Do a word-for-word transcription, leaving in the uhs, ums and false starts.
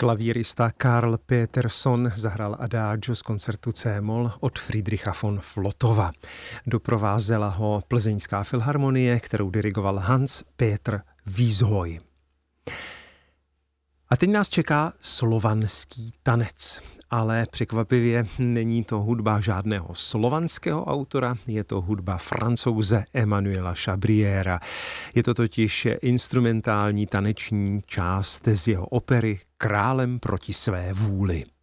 Klavírista Karl Peterson zahrál Adagio z koncertu C-moll od Friedricha von Flotowa. Doprovázela ho Plzeňská filharmonie, kterou dirigoval Hans Peter Wieshoj. A teď nás čeká slovanský tanec. Ale překvapivě není to hudba žádného slovanského autora, je to hudba Francouze Emmanuela Chabriera. Je to totiž instrumentální taneční část z jeho opery Králem proti své vůli.